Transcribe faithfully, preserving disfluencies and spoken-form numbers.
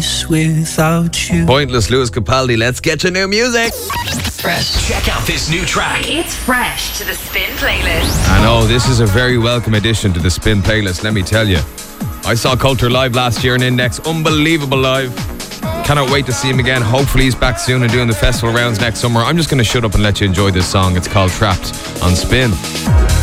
pointless without you. Pointless, Lewis Capaldi. Let's get your new music. Fresh. Check out this new track. It's Fresh to the Spin playlist. I know, this is a very welcome addition to the Spin playlist, let me tell you. I saw Coulter live last year in Index. Unbelievable live. Cannot wait to see him again. Hopefully he's back soon and doing the festival rounds next summer. I'm just going to shut up and let you enjoy this song. It's called Trapped on Spin.